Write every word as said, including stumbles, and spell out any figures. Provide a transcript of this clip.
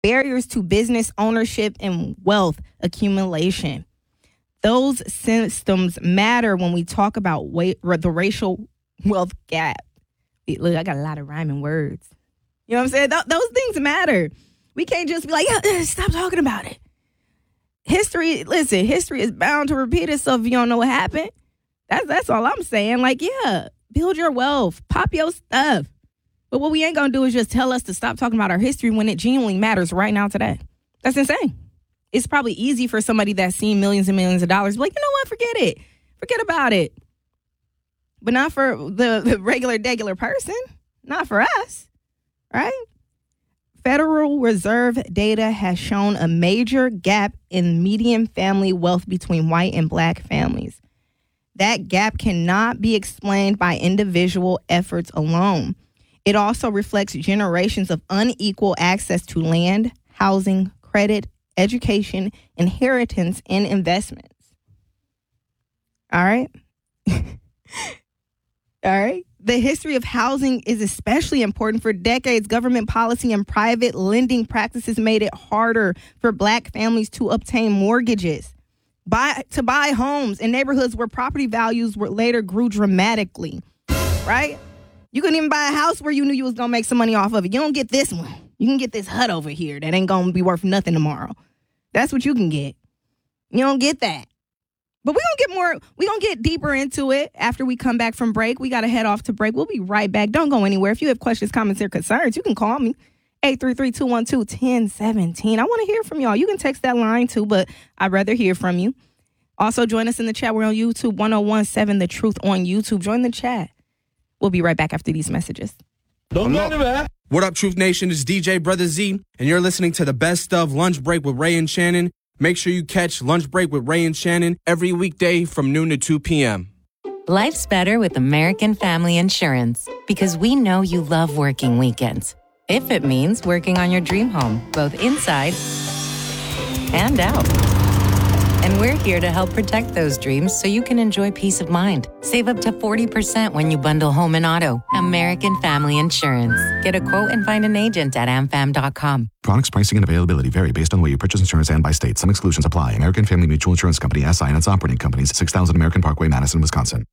barriers to business ownership and wealth accumulation. Those systems matter when we talk about weight, the racial wealth gap. Look, I got a lot of rhyming words. You know what I'm saying? Th- those things matter. We can't just be like, yeah, stop talking about it. History, listen, history is bound to repeat itself if you don't know what happened. That's that's all I'm saying. Like, yeah, build your wealth, pop your stuff. But what we ain't going to do is just tell us to stop talking about our history when it genuinely matters right now today. That's insane. It's probably easy for somebody that's seen millions and millions of dollars. Like, you know what? Forget it. Forget about it. But not for the, the regular, degular person. Not for us. Right? Federal Reserve data has shown a major gap in median family wealth between white and black families. That gap cannot be explained by individual efforts alone. It also reflects generations of unequal access to land, housing, credit, education, inheritance, and investments. All right? All right? The history of housing is especially important. For decades, government policy and private lending practices made it harder for black families to obtain mortgages, buy, to buy homes in neighborhoods where property values were later grew dramatically, right? You couldn't even buy a house where you knew you was going to make some money off of it. You don't get this one. You can get this hut over here that ain't going to be worth nothing tomorrow. That's what you can get. You don't get that. But we're going to get more, we're going to get deeper into it after we come back from break. We got to head off to break. We'll be right back. Don't go anywhere. If you have questions, comments, or concerns, you can call me. eight three three, two one two, one zero one seven. I want to hear from y'all. You can text that line too, but I'd rather hear from you. Also, join us in the chat. We're on YouTube, one oh one seven The Truth on YouTube. Join the chat. We'll be right back after these messages. Don't go anywhere. What up, Truth Nation? It's D J Brother Z, and you're listening to the best of Lunch Break with Ray and Shannon. Make sure you catch Lunch Break with Ray and Shannon every weekday from noon to two p.m. Life's better with American Family Insurance because we know you love working weekends. If it means working on your dream home, both inside and out. And we're here to help protect those dreams so you can enjoy peace of mind. Save up to forty percent when you bundle home and auto. American Family Insurance. Get a quote and find an agent at am fam dot com. Products, pricing, and availability vary based on the way you purchase insurance and by state. Some exclusions apply. American Family Mutual Insurance Company, S I and its operating companies, six thousand American Parkway, Madison, Wisconsin.